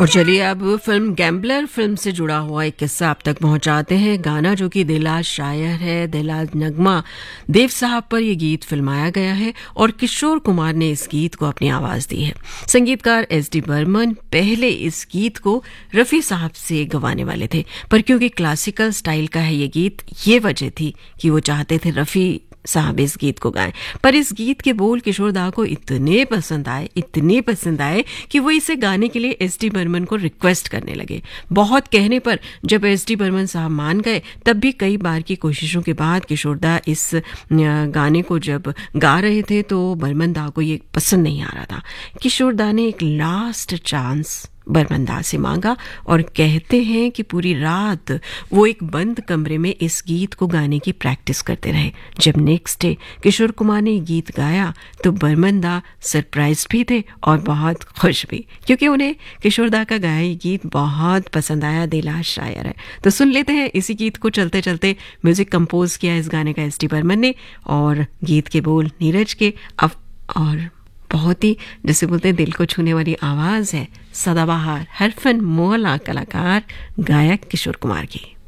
और चलिए अब फिल्म गैम्बलर फिल्म से जुड़ा हुआ एक किस्सा आप तक पहुंचाते हैं। गाना जो कि दिलराज शायर है, दिलराज नगमा देव साहब पर यह गीत फिल्माया गया है और किशोर कुमार ने इस गीत को अपनी आवाज दी है। संगीतकार एस डी बर्मन पहले इस गीत को रफी साहब से गवाने वाले थे, पर क्योंकि क्लासिकल स्टाइल का है ये गीत, ये वजह थी कि वो चाहते थे रफी साहब इस गीत को गाएं। पर इस गीत के बोल किशोर दा को इतने पसंद आए कि वो इसे गाने के लिए एस डी बर्मन को रिक्वेस्ट करने लगे। बहुत कहने पर जब एस डी बर्मन साहब मान गए, तब भी कई बार की कोशिशों के बाद किशोर दा इस गाने को जब गा रहे थे तो बर्मन दा को ये पसंद नहीं आ रहा था। किशोर दा ने एक लास्ट चांस बर्मन दा से मांगा और कहते हैं कि पूरी रात वो एक बंद कमरे में इस गीत को गाने की प्रैक्टिस करते रहे। जब नेक्स्ट डे किशोर कुमार ने ये गीत गाया तो बर्मन दा सरप्राइज भी थे और बहुत खुश भी, क्योंकि उन्हें किशोर दा का गाया ये गीत बहुत पसंद आया। दिलराज शायर है तो सुन लेते हैं इसी गीत को। चलते चलते म्यूजिक कंपोज किया इस गाने का एस डी बर्मन ने और गीत के बोल नीरज के। और बहुत ही जैसे बोलते हैं दिल को छूने वाली आवाज है सदाबहार हरफन मोहला कलाकार गायक किशोर कुमार की।